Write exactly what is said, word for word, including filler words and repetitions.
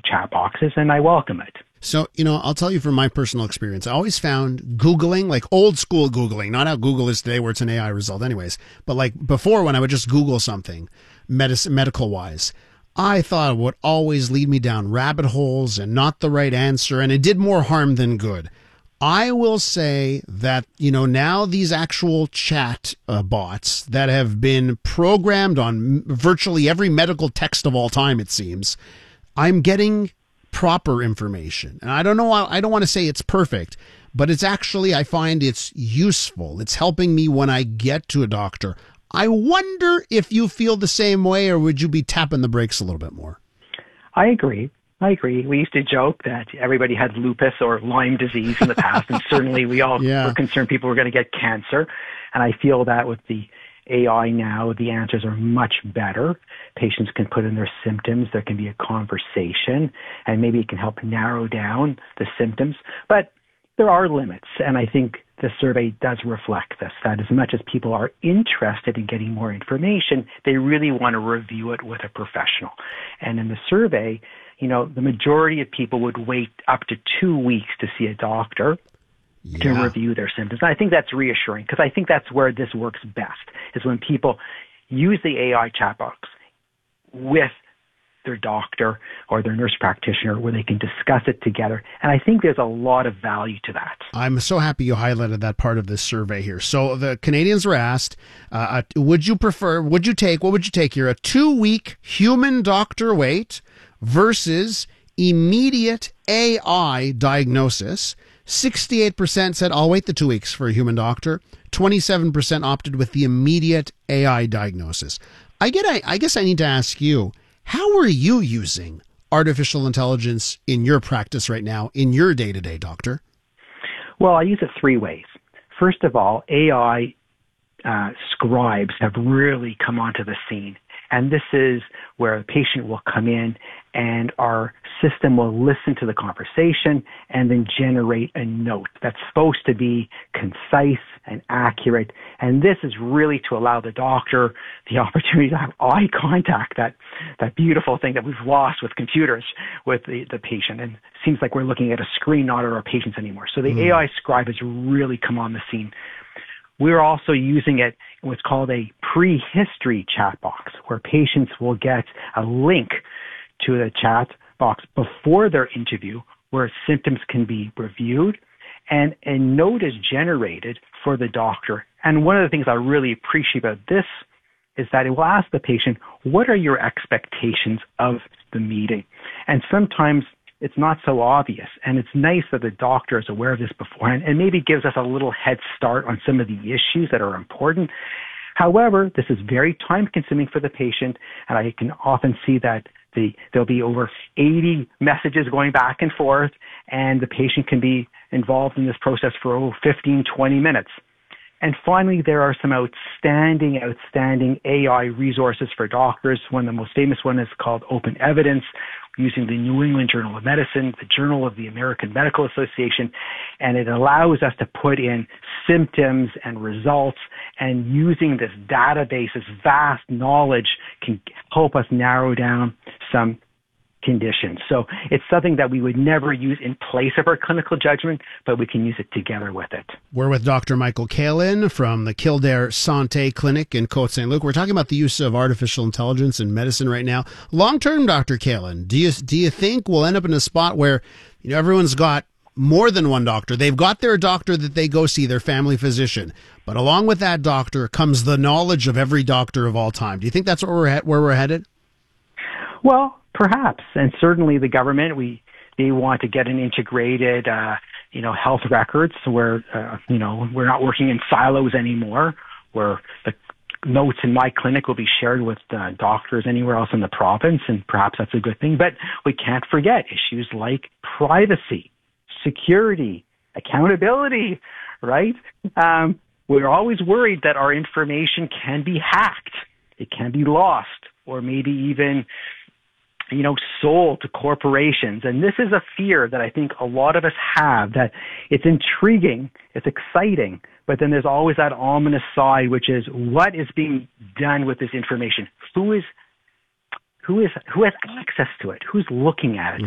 chat boxes, and I welcome it. So, you know, I'll tell you from my personal experience, I always found Googling, like old school Googling, not how Google is today where it's an A I result anyways, but like before when I would just Google something medicine, medical wise, I thought it would always lead me down rabbit holes and not the right answer, and it did more harm than good. I will say that, you know, now these actual chat uh, bots that have been programmed on virtually every medical text of all time, it seems, I'm getting proper information. And I don't know, I don't want to say it's perfect, but it's actually, I find it's useful. It's helping me when I get to a doctor. I wonder if you feel the same way, or would you be tapping the brakes a little bit more? I agree. I agree. We used to joke that everybody had lupus or Lyme disease in the past, and certainly we all yeah. were concerned people were going to get cancer. And I feel that with the A I now, the answers are much better. Patients can put in their symptoms. There can be a conversation, and maybe it can help narrow down the symptoms. But there are limits, and I think the survey does reflect this, that as much as people are interested in getting more information, they really want to review it with a professional. And in the survey, you know, the majority of people would wait up to two weeks to see a doctor yeah. to review their symptoms. And I think that's reassuring, because I think that's where this works best, is when people use the A I chat box with their doctor or their nurse practitioner, where they can discuss it together. And I think there's a lot of value to that. I'm so happy you highlighted that part of this survey here. So the Canadians were asked, uh, would you prefer, would you take, what would you take here, a two-week human doctor wait versus immediate A I diagnosis? sixty-eight percent said, I'll wait the two weeks for a human doctor. twenty-seven percent opted with the immediate A I diagnosis. I get. I, I guess I need to ask you, how are you using artificial intelligence in your practice right now, in your day-to-day, doctor? Well, I use it three ways. First of all, A I uh, scribes have really come onto the scene. And this is where a patient will come in and our system will listen to the conversation and then generate a note that's supposed to be concise and accurate. And this is really to allow the doctor the opportunity to have eye contact, that that beautiful thing that we've lost with computers with the, the patient. And it seems like we're looking at a screen, not at our patients anymore. So the mm. A I scribe has really come on the scene. We're also using it in what's called a prehistory chat box, where patients will get a link to the chat box before their interview, where symptoms can be reviewed, and a note is generated for the doctor. And one of the things I really appreciate about this is that it will ask the patient, what are your expectations of the meeting? And sometimes it's not so obvious. And it's nice that the doctor is aware of this beforehand and maybe gives us a little head start on some of the issues that are important. However, this is very time consuming for the patient, and I can often see that the, there'll be over eighty messages going back and forth, and the patient can be involved in this process for oh, fifteen, twenty minutes. And finally, there are some outstanding, outstanding A I resources for doctors. One of the most famous one is called Open Evidence, using the New England Journal of Medicine, the Journal of the American Medical Association, and it allows us to put in symptoms and results, and using this database, this vast knowledge, can help us narrow down some conditions. So it's something that we would never use in place of our clinical judgment, but we can use it together with it. We're with Doctor Michael Kaelin from the Kildare Santé Clinic in Côte Saint Luc. We're talking about the use of artificial intelligence in medicine right now. Long-term, Doctor Kaelin, do you do you think we'll end up in a spot where, you know, everyone's got more than one doctor? They've got their doctor that they go see, their family physician, but along with that doctor comes the knowledge of every doctor of all time. Do you think that's where we're at, where we're headed? Well, perhaps, and certainly the government, we they want to get an integrated, uh, you know, health records where, uh, you know, we're not working in silos anymore, where the notes in my clinic will be shared with uh, doctors anywhere else in the province, and perhaps that's a good thing. But we can't forget issues like privacy, security, accountability, right? Um, we're always worried that our information can be hacked, it can be lost, or maybe even, you know, sold to corporations. And this is a fear that I think a lot of us have, that it's intriguing, it's exciting, but then there's always that ominous side, which is what is being done with this information? Who is, who is, who has access to it? Who's looking at it?